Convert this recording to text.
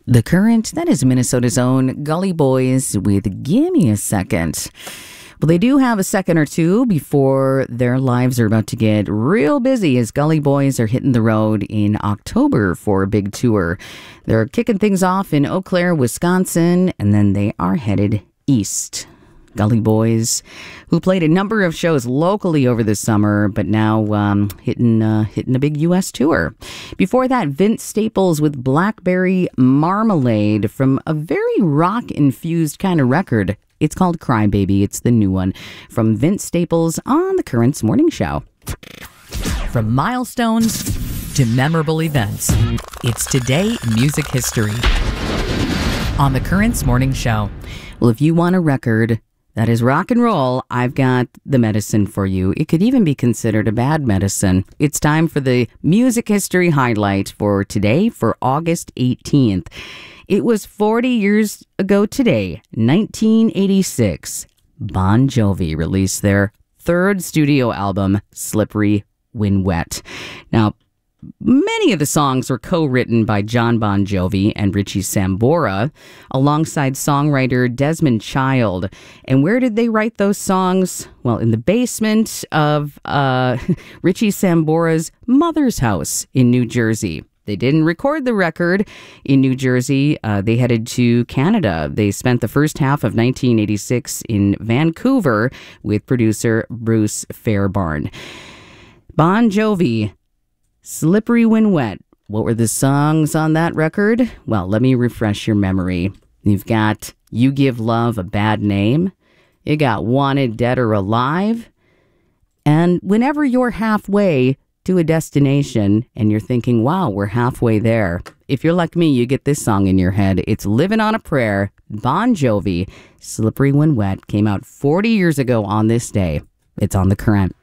The Current, that is Minnesota's own Gully Boys with Gimme a Second. Well, they do have a second or two before their lives are about to get real busy as Gully Boys are hitting the road in October for a big tour. They're kicking things off in Eau Claire, Wisconsin, and then they are headed east. Gully Boys, who played a number of shows locally over the summer, but now hitting a big U.S. tour. Before that, Vince Staples with Blackberry Marmalade from a very rock-infused kind of record. It's called Crybaby. It's the new one from Vince Staples on The Current's Morning Show. From milestones to memorable events, it's Today in Music History on The Current's Morning Show. Well, if you want a record that is rock and roll, I've got the medicine for you. It could even be considered a bad medicine. It's time for the music history highlight for today, for August 18th. It was 40 years ago today, 1986. Bon Jovi released their third studio album, Slippery When Wet. Now, many of the songs were co-written by John Bon Jovi and Richie Sambora, alongside songwriter Desmond Child. And where did they write those songs? Well, in the basement of Richie Sambora's mother's house in New Jersey. They didn't record the record in New Jersey. They headed to Canada. They spent the first half of 1986 in Vancouver with producer Bruce Fairbairn. Bon Jovi, Slippery When Wet. What were the songs on that record? Well, let me refresh your memory. You've got You Give Love a Bad Name. You got Wanted Dead or Alive. And whenever you're halfway to a destination and you're thinking, wow, we're halfway there. If you're like me, you get this song in your head. It's Living on a Prayer. Bon Jovi, Slippery When Wet, came out 40 years ago on this day. It's on The Current.